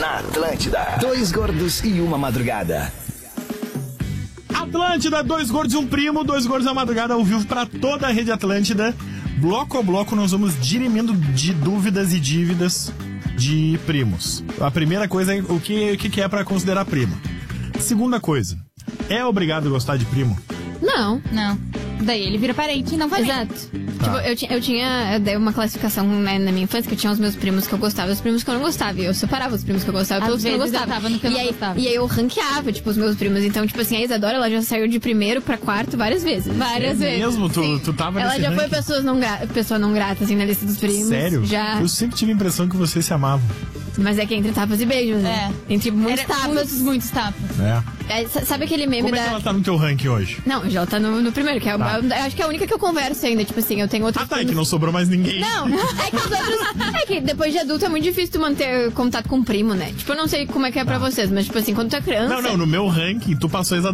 Na Atlântida, 2 gordos e uma madrugada. Atlântida, 2 gordos e um primo, 2 gordos na madrugada ao vivo pra toda a rede Atlântida. Bloco a bloco nós vamos dirimindo de dúvidas e dívidas de primos. A primeira coisa é o que é pra considerar primo. Segunda coisa, é obrigado a gostar de primo? Não. Daí ele vira parente e não vai. Exato. Tá. Tipo, eu dei uma classificação, né, na minha infância, que eu tinha os meus primos que eu gostava e os primos que eu não gostava. E eu separava os primos que eu gostava pelos que eu não vezes eu gostava. tava no que eu não gostava. E aí eu ranqueava, tipo, os meus primos. Então, tipo assim, a Isadora, ela já saiu de primeiro pra quarto várias vezes. Várias vezes. Mesmo? Tu tava Ela nesse já foi ranking? pessoa não grata, assim, na lista dos primos. Sério? Já. Eu sempre tive a impressão que vocês se amavam. Mas é que entre tapas e beijos, né? Entre muitos tapas. Muitos tapas. Sabe aquele meme Como é que ela tá no teu ranking hoje? Não, já ela tá no primeiro, que é eu acho que é a única que eu converso ainda. Tipo assim, eu tenho outros. É que não sobrou mais ninguém. Não, é que os outros. É que depois de adulto é muito difícil tu manter contato com o primo, né? Tipo, eu não sei como é que é pra vocês, mas tipo assim, quando tu é criança. Não, no meu ranking, tu passou exatamente.